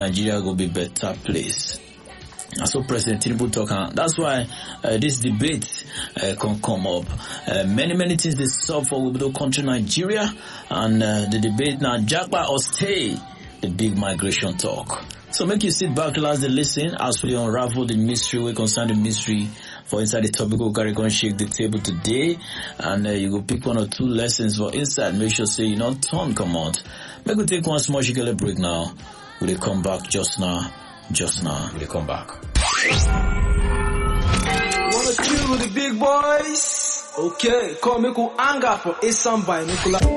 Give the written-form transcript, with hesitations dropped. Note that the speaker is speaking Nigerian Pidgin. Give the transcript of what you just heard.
Nigeria will be better place. And so President Tinubu talk, that's why this debate can come up. Many things they solve for the country Nigeria, and the debate now Japa or stay, the big migration talk. So make you sit back, relax, and listen as we unravel the mystery, we concern the mystery for inside the topic. We're going to shake the table today, and you go pick one or two lessons for inside. Make sure say you not turn come out. Make we take one small sugar break now. We'll come back just now. We'll come back. Wanna chill with the big boys? Okay, come make you anger for a sound by Nicola.